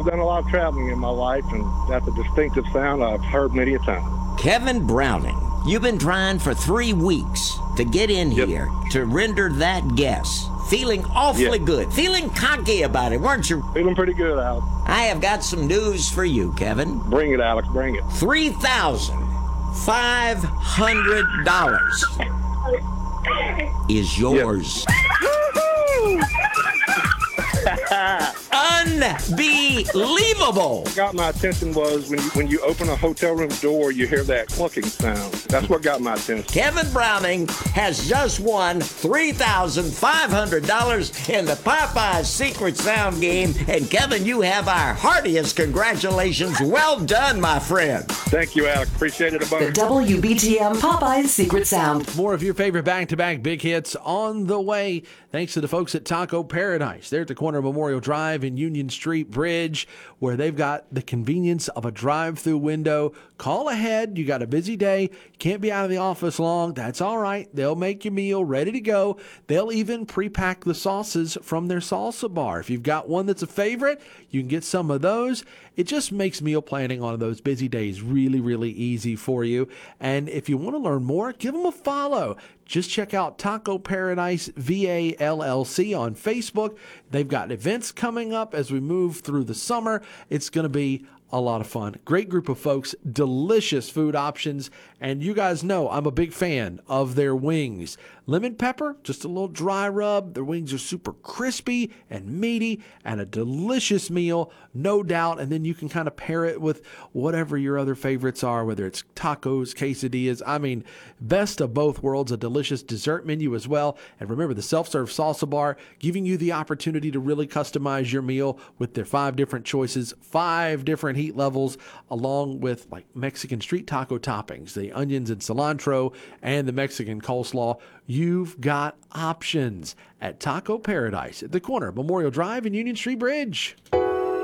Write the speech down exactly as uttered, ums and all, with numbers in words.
done a lot of traveling in my life, and that's a distinctive sound I've heard many a time. Kevin Browning, you've been trying for three weeks to get in Yep. here to render that guess. Feeling awfully Yep. good. Feeling cocky about it, weren't you? Feeling pretty good, Alex. I have got some news for you, Kevin. Bring it, Alex, bring it. three thousand five hundred dollars is yours. Unbelievable. What got my attention was when you, when you open a hotel room door, you hear that clunking sound. That's what got my attention. Kevin Browning has just won three thousand five hundred dollars in the Popeyes Secret Sound game. And Kevin, you have our heartiest congratulations. Well done, my friend. Thank you, Alex. Appreciate it a bunch. The W B T M Popeyes Secret Sound. More of your favorite back-to-back big hits on the way. Thanks to the folks at Taco Paradise. They're at the corner of Memorial Drive and Union Street Bridge, where they've got the convenience of a drive-through window. Call ahead. You got a busy day. You can't be out of the office long. That's all right. They'll make your meal ready to go. They'll even pre-pack the sauces from their salsa bar. If you've got one that's a favorite, you can get some of those. It just makes meal planning on those busy days really, really easy for you. And if you want to learn more, give them a follow. Just check out Taco Paradise V A L L C on Facebook. They've got events coming up as we move through the summer. It's going to be a lot of fun. Great group of folks, delicious food options, and you guys know I'm a big fan of their wings. Lemon pepper, just a little dry rub. Their wings are super crispy and meaty and a delicious meal, no doubt. And then you can kind of pair it with whatever your other favorites are, whether it's tacos, quesadillas. I mean, best of both worlds, a delicious dessert menu as well. And remember, the self-serve salsa bar, giving you the opportunity to really customize your meal with their five different choices, five different heat levels, along with like Mexican street taco toppings, the onions and cilantro, and the Mexican coleslaw. You've got options at Taco Paradise at the corner of Memorial Drive and Union Street Bridge.